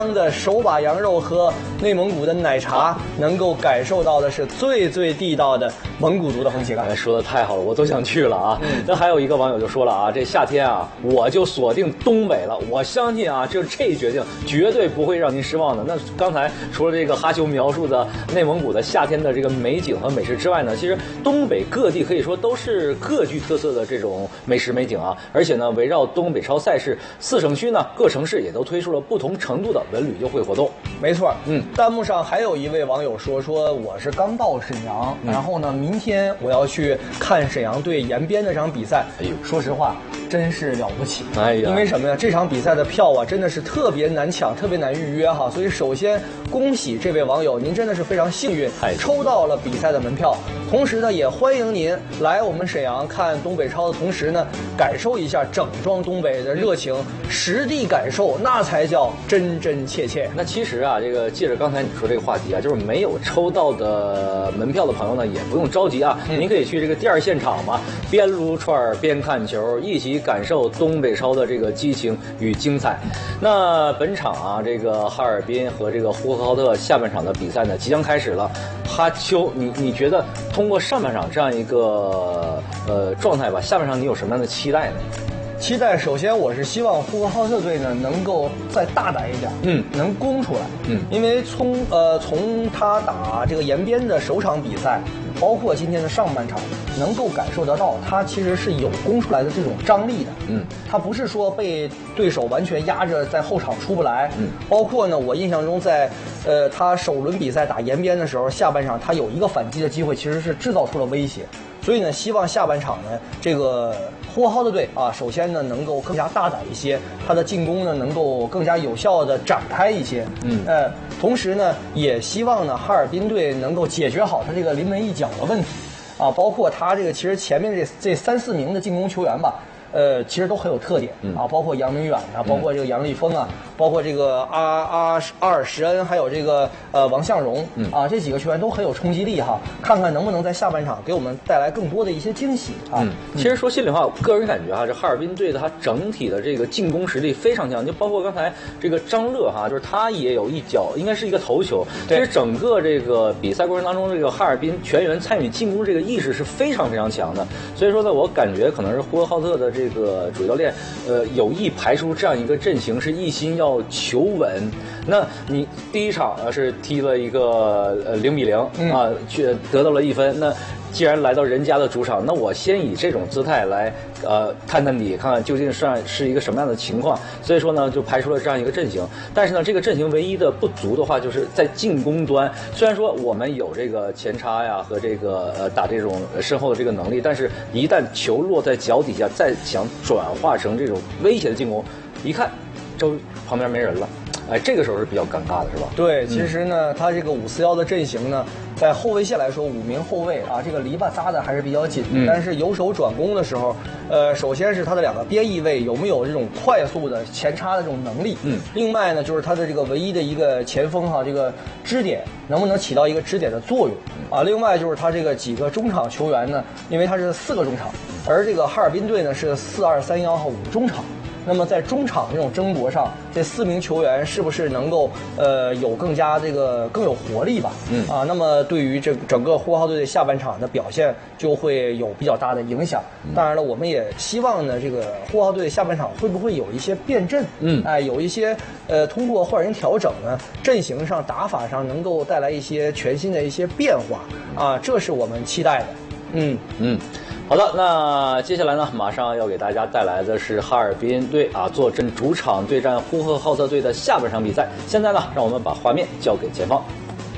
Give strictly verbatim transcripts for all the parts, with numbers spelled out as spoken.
的手把羊肉和内蒙古的奶茶，能够感受到的是最最地道的蒙古族的风情感。 说的太好了，我都想去了啊！嗯、那还有一个网友就说了啊，这夏天啊，我就锁定东北了。我相信啊，就这决定绝对不会让您失望的。那刚才除了这个哈修描述的内蒙古的夏天的这个美景和美食之外呢，其实东北各地可以说都是各具特色的这种美食美景啊。而且呢，围绕东北超赛事，四省区呢各城市也都推出了不同程度的文旅优惠活动。 没错，嗯，弹幕上还有一位网友说说我是刚到沈阳，嗯、然后呢，明天我要去看沈阳队延边那场比赛。哎呦，说实话，真是了不起。哎呀，因为什么呀？这场比赛的票啊，真的是特别难抢，特别难预约哈。所以首先恭喜这位网友，您真的是非常幸运，抽到了比赛的门票。同时呢，也欢迎您来我们沈阳看东北超的同时呢，感受一下整装东北的热情，实地感受，那才叫真真切切。 那其实啊，这个借着刚才你说这个话题啊，就是没有抽到的门票的朋友呢，也不用着急啊，嗯、您可以去这个第二现场嘛，边撸串边看球，一起感受东北超的这个激情与精彩。那本场啊，这个哈尔滨和这个呼和浩特下半场的比赛呢，即将开始了。哈秋，你你觉得通过上半场这样一个呃状态吧，下半场你有什么样的期待呢？ 期待首先我是希望呼和浩特队呢能够再大胆一点，嗯，能攻出来，嗯，因为从呃从他打这个延边的首场比赛，包括今天的上半场，能够感受得到他其实是有攻出来的这种张力的，嗯，他不是说被对手完全压着在后场出不来，嗯，包括呢我印象中在呃他首轮比赛打延边的时候，下半场他有一个反击的机会，其实是制造出了威胁。所以呢，希望下半场呢，这个呼和浩特队啊，首先呢能够更加大胆一些，他的进攻呢能够更加有效的展开一些。嗯，呃，同时呢，也希望呢哈尔滨队能够解决好他这个临门一脚的问题，啊，包括他这个其实前面这这三四名的进攻球员吧。呃，其实都很有特点啊，包括杨明远啊，包括这个杨立峰啊，包括这个阿阿阿尔什恩，还有这个呃王向荣啊，这几个球员都很有冲击力哈。看看能不能在下半场给我们带来更多的一些惊喜啊。 嗯，其实说心里话，我个人感觉哈，这哈尔滨队的他整体的这个进攻实力非常强，就包括刚才这个张乐哈，就是他也有一脚，应该是一个头球。其实整个这个比赛过程当中，这个哈尔滨全员参与进攻这个意识是非常非常强的。所以说呢，我感觉可能是呼和浩特的这。这个主教练，呃，有意排出这样一个阵型，是一心要求稳。那你第一场呢是踢了一个呃零比零啊，却得到了一分。那既然来到人家的主场，那我先以这种姿态来呃探探底，看看究竟是是一个什么样的情况。所以说呢，就排出了这样一个阵型。但是呢，这个阵型唯一的不足的话，就是在进攻端。虽然说我们有这个前插呀和这个呃打这种身后的这个能力，但是一旦球落在脚底下，再想转化成这种威胁的进攻，一看周旁边没人了。哎，这个时候是比较尴尬的，是吧？ 对，其实呢，嗯、他这个五四幺的阵型呢，在后卫线来说，五名后卫啊，这个篱笆扎的还是比较紧。嗯、但是由守转攻的时候，呃，首先是他的两个边翼位有没有这种快速的前插的这种能力？嗯。另外呢，就是他的这个唯一的一个前锋哈、啊，这个支点能不能起到一个支点的作用？啊，另外就是他这个几个中场球员呢，因为他是四个中场，而这个哈尔滨队呢是四二三幺和五中场。那么在中场这种争夺上，这四名球员是不是能够呃有更加这个更有活力吧？嗯啊，那么对于这整个呼和浩特队下半场的表现就会有比较大的影响。当然了，我们也希望呢，这个呼和浩特队下半场会不会有一些变阵？嗯，哎，有一些呃通过换人调整呢，阵型上打法上能够带来一些全新的一些变化啊，这是我们期待的。嗯嗯。好的，那接下来呢，马上要给大家带来的是哈尔滨队啊坐镇主场对战呼和浩特队的下半场比赛。现在呢，让我们把画面交给前方。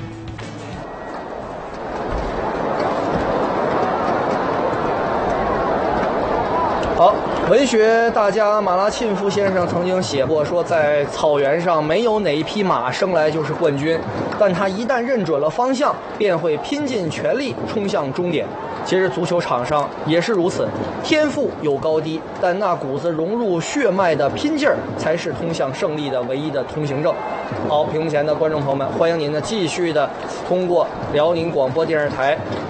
好，文学大家马拉沁夫先生曾经写过，说在草原上没有哪一匹马生来就是冠军，但他一旦认准了方向，便会拼尽全力冲向终点。其实足球场上也是如此，天赋有高低，但那股子融入血脉的拼劲儿，才是通向胜利的唯一的通行证。好，屏幕前的观众朋友们，欢迎您呢继续的通过辽宁广播电视台